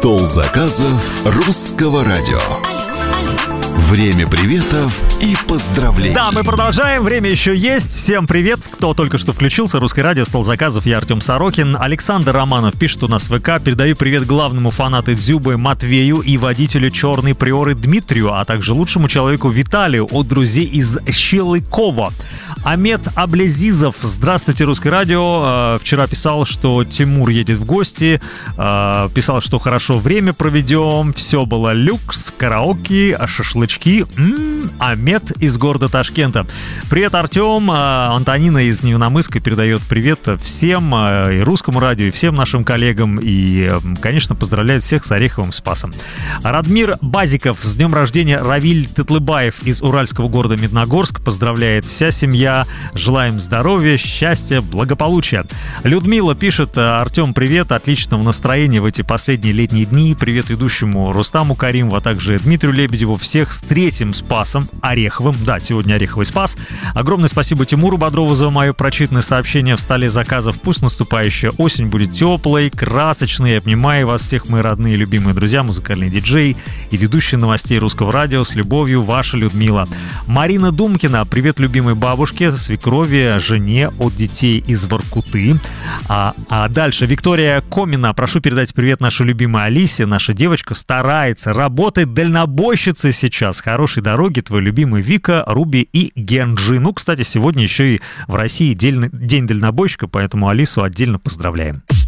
Стол заказов русского радио. Время приветов и поздравлений. Да, мы продолжаем, время еще есть. Всем привет, кто только что включился. Русское радио, стол заказов, я Артем Сорокин. Александр Романов пишет у нас в ВК. Передаю привет главному фанату Дзюбы Матвею и водителю Черной Приоры Дмитрию, а также лучшему человеку Виталию от друзей из Щелыкова. Амет Аблезизов. Здравствуйте, Русское радио. Вчера писал, что Тимур едет в гости. Писал, что хорошо время проведем. Все было люкс, караоке, шашлычки. Амет из города Ташкента. Привет, Артем. Антонина из Невиномысска передает привет всем, и Русскому радио, и всем нашим коллегам. И, конечно, поздравляет всех с Ореховым Спасом. Радмир Базиков. С днем рождения Равиль Тетлыбаев из уральского города Медногорск. Поздравляет вся семья. Желаем здоровья, счастья, благополучия. Людмила пишет: Артем, привет, отличного настроения в эти последние летние дни. Привет ведущему Рустаму Каримову, а также Дмитрию Лебедеву. Всех с третьим Спасом Ореховым. Да, сегодня Ореховый Спас. Огромное спасибо Тимуру Бодрову за мое прочитанное сообщение в столе заказов. Пусть наступающая осень будет теплой, красочной. Обнимаю вас всех, мои родные и любимые друзья, музыкальный диджей и ведущий новостей Русского радио. С любовью, ваша Людмила. Марина Думкина. Привет, любимой бабушке, свекрови, жене от детей из Воркуты. А дальше Виктория Комина. Прошу передать привет нашей любимой Алисе. Наша девочка старается, работает дальнобойщицей сейчас. Хорошей дороги, твой любимый Вика, Руби и Генджи. Ну, кстати, сегодня еще и в России день дальнобойщика, поэтому Алису отдельно поздравляем.